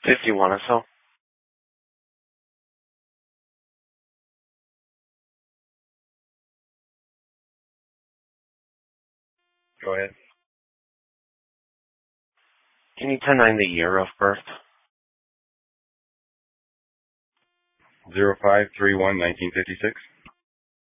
51 or so. Go ahead. Can you 10-9 the year of birth? 05/31/1956.